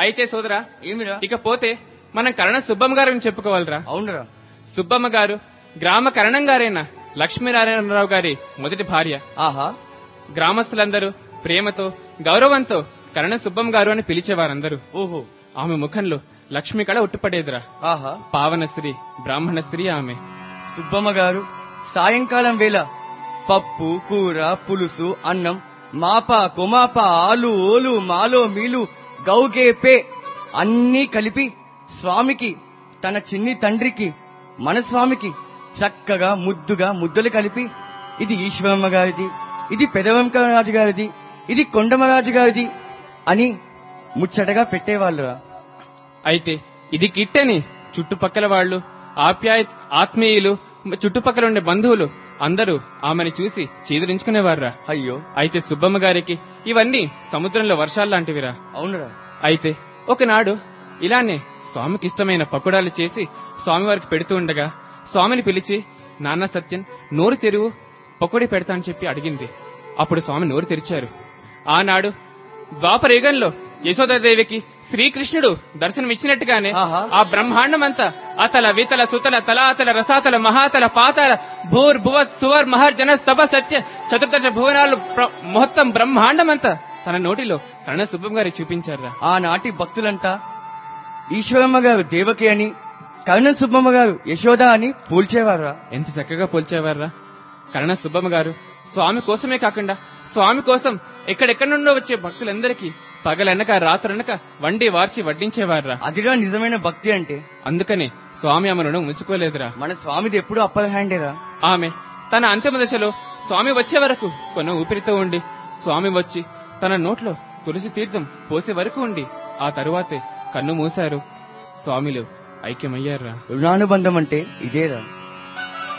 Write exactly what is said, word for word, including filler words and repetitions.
అయితే సోదరా ఏమిరా? ఇకపోతే మనం కరణ సుబ్బమ్మ గారిని చెప్పుకోవాలరా. అవునరా. సుబ్బమ్మ గారు గ్రామ కరణం గారైన లక్ష్మీనారాయణరావు గారి మొదటి భార్య. ఆహా. గ్రామస్తులందరూ ప్రేమతో గౌరవంతో కరణ సుబ్బమ్మ గారు అని పిలిచేవారందరూ. ఓహో. ఆమె ముఖంలో లక్ష్మి కళ ఉట్టుపడేదిరా. ఆహా. పావన స్త్రీ, బ్రాహ్మణ స్త్రీ ఆమె. సుబ్బమ్మ గారు సాయంకాలం వేళ పప్పు, కూర, పులుసు, అన్నం, మాప, కొమాప, ఆలు, ఓలు, మాలో, మీలు, గౌగే పే అన్నీ కలిపి స్వామికి, తన చిన్ని తండ్రికి, మన స్వామికి చక్కగా ముద్దుగా ముద్దలు కలిపి, ఇది ఈశ్వరమ్మ గారిది, ఇది పెదవంకరాజు గారిది, ఇది కొండమరాజు గారిది అని ముచ్చటగా పెట్టేవాళ్ళురా. అయితే ఇది కిట్టని చుట్టుపక్కల వాళ్లు, ఆప్యాయ ఆత్మీయులు, చుట్టుపక్కల ఉండే బంధువులు అందరూ ఆమెను చూసి చీదరించుకునేవారురా. అయ్యో. అయితే సుబ్బమ్మ గారికి ఇవన్నీ సముద్రంలో వర్షాల్లాంటివిరా. అవునురా. అయితే ఒకనాడు ఇలానే స్వామికి ఇష్టమైన పకోడాలు చేసి స్వామివారికి పెడుతూ ఉండగా స్వామిని పిలిచి, నాన్న సత్యం నోరు తెరువు, పకోడీ పెడతా అని చెప్పి అడిగింది. అప్పుడు స్వామి నోరు తెరిచారు. ఆనాడు ద్వాపర యుగంలో యశోదాదేవికి శ్రీకృష్ణుడు దర్శనమిచ్చినట్టుగానే ఆ బ్రహ్మాండమంతా అతల వితల సుతల తలాతల రసాతల మహాతల పాతాల భూర్ భువ సువర్ మహర్ జన స్తభ సత్య చతుర్దశ భువనాలు మొత్తం బ్రహ్మాండమంతా తన నోటిలో కరణ సుబ్బమ్మ గారికి చూపించారా. ఆనాటి భక్తులంతా ఈశ్వరమ్మ గారు దేవకి అని, కరణ సుబ్బమ్మ గారు యశోద అని పోల్చేవారా. ఎంత చక్కగా పోల్చేవారా. కరణ సుబ్బమ్మ గారు స్వామి కోసమే కాకుండా స్వామి కోసం ఎక్కడెక్కడి నుండో వచ్చే భక్తులందరికీ పగలనక రాత్రనక వండి వార్చి వడ్డించేవారా. అదిరా నిజమైన భక్తి అంటే. అందుకనే స్వామి ఆమెను ఉంచుకోలేదురా. మన స్వామిది ఎప్పుడు అప్పర్ హ్యాండేరా. ఆమె తన అంతిమ దశలో స్వామి వచ్చే వరకు కొన్న ఊపిరితో ఉండి, స్వామి వచ్చి తన నోట్లో తులసి తీర్థం పోసే వరకు ఉండి ఆ తరువాతే కన్ను మూశారు. స్వామిలు ఐక్యమయ్యారా. రుణానుబంధం అంటే ఇదేరా.